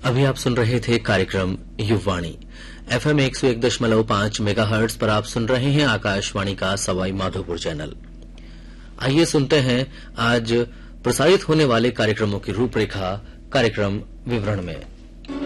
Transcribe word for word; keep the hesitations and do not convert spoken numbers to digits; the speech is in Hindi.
अभी आप सुन रहे थे कार्यक्रम युववाणी। एफएम एक सौ एक दशमलव पांच मेगाहर्ट्ज पर आप सुन रहे हैं आकाशवाणी का सवाई माधोपुर चैनल। आइए सुनते हैं आज प्रसारित होने वाले कार्यक्रमों की रूपरेखा कार्यक्रम विवरण में।